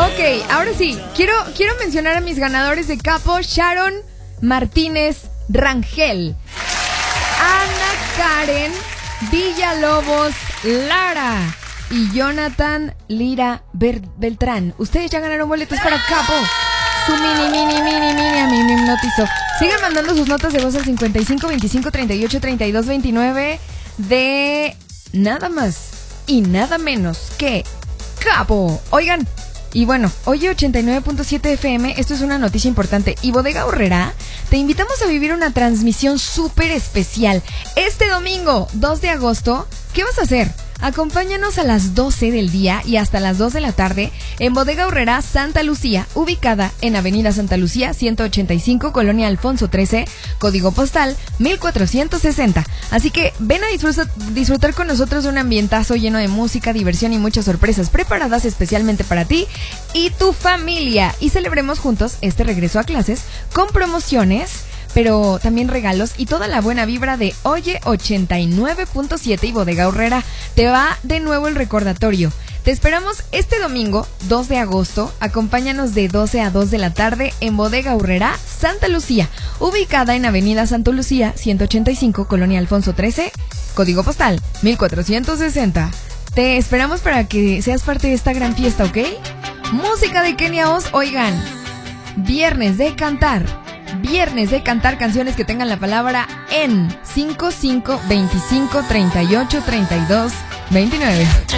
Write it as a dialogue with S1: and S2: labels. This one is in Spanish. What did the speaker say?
S1: Ok, ahora sí, quiero mencionar a mis ganadores de Capo: Sharon Martínez Rangel, Ana Karen Villalobos Lara y Jonathan Lira Beltrán. Ustedes ya ganaron boletos para Capo. Su mini hipnotizó. Sigan mandando sus notas de voz al 55 25 38 32 29 de nada más y nada menos que Capo. Oigan, y bueno, hoy 89.7 FM, esto es una noticia importante. Y Bodega Aurrerá, te invitamos a vivir una transmisión súper especial. Este domingo, 2 de agosto, ¿qué vas a hacer? Acompáñanos a las 12 del día y hasta las 2 de la tarde en Bodega Aurrerá Santa Lucía, ubicada en Avenida Santa Lucía 185, Colonia Alfonso 13, código postal 1460. Así que ven a disfrutar con nosotros de un ambientazo lleno de música, diversión y muchas sorpresas preparadas especialmente para ti y tu familia. Y celebremos juntos este regreso a clases con promociones, pero también regalos y toda la buena vibra de Oye 89.7 y Bodega Aurrerá. Te va de nuevo el recordatorio. Te esperamos este domingo, 2 de agosto. Acompáñanos de 12 a 2 de la tarde en Bodega Aurrerá Santa Lucía, ubicada en Avenida Santa Lucía 185, Colonia Alfonso 13, código postal 1460. Te esperamos para que seas parte de esta gran fiesta, ¿ok? Música de Kenia Oz. Oigan, viernes de cantar canciones que tengan la palabra en 55 25 38 32 29.